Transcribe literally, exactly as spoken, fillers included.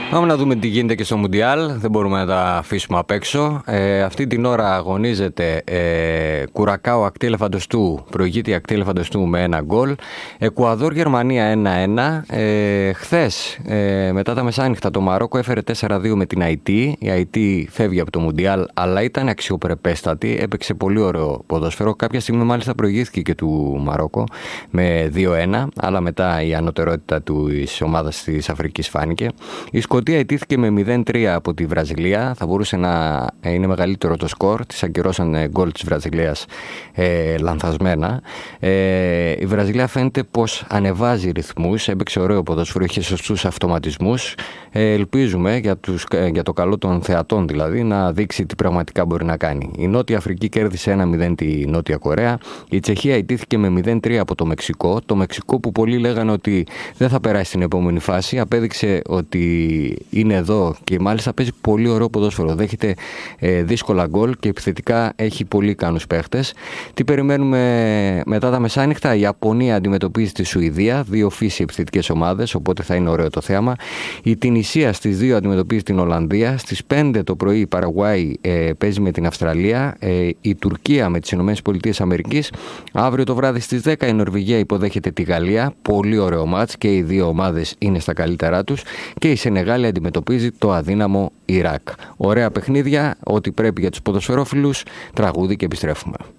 Πάμε να δούμε τι γίνεται και στο Μουντιάλ. Δεν μπορούμε να τα αφήσουμε απ' έξω. Ε, αυτή την ώρα αγωνίζεται ε, Κουρακάο Ακτή Ελεφαντοστού. Προηγείται η Ακτή Ελεφαντοστού με ένα γκολ. Εκουαδόρ Γερμανία ένα ένα. Ε, χθες ε, μετά τα μεσάνυχτα το Μαρόκο έφερε τέσσερα δύο με την Αϊτή. Η Αϊτή φεύγει από το Μουντιάλ, αλλά ήταν αξιοπρεπέστατη. Έπαιξε πολύ ωραίο ποδόσφαιρο. Κάποια στιγμή μάλιστα προηγήθηκε και του Μαρόκο με δύο ένα. Αλλά μετά η ανωτερότητα της ομάδας της Αφρικής φάνηκε. Η Σκωτία ιτήθηκε με μηδέν τρία από τη Βραζιλία. Θα μπορούσε να είναι μεγαλύτερο το σκορ. Της ακυρώσαν γκολ της Βραζιλίας ε, λανθασμένα. Ε, η Βραζιλία φαίνεται πως ανεβάζει ρυθμούς. Έπαιξε ωραίο ποδόσφαιρο, είχε σωστούς αυτοματισμούς. Ε, ελπίζουμε για, τους, για το καλό των θεατών δηλαδή να δείξει τι πραγματικά μπορεί να κάνει. Η Νότια Αφρική κέρδισε ένα μηδέν τη Νότια Κορέα. Η Τσεχία ιτήθηκε με μηδέν τρία από το Μεξικό. Το Μεξικό που πολλοί λέγανε ότι δεν θα περάσει στην επόμενη φάση απέδειξε ότι είναι εδώ και μάλιστα παίζει πολύ ωραίο ποδόσφαιρο. Δέχεται ε, δύσκολα γκολ και επιθετικά έχει πολύ ικανούς παίχτες. Τι περιμένουμε μετά τα μεσάνυχτα? Η Ιαπωνία αντιμετωπίζει τη Σουηδία, δύο φύση επιθετικές ομάδες, οπότε θα είναι ωραίο το θέαμα. Η Τινησία στις δύο αντιμετωπίζει την Ολλανδία. Στις πέντε το πρωί η Παραγουάη ε, παίζει με την Αυστραλία. Ε, η Τουρκία με τις ΗΠΑ. Αύριο το βράδυ στις δέκα η Νορβηγία υποδέχεται τη Γαλλία. Πολύ ωραίο μάτς και οι δύο ομάδες είναι στα καλύτερά τους. Και η Σενεγάλη αντιμετωπίζει το αδύναμο Ιράκ. Ωραία παιχνίδια, ό,τι πρέπει για τους ποδοσφαιρόφιλους. Τραγούδι και επιστρέφουμε.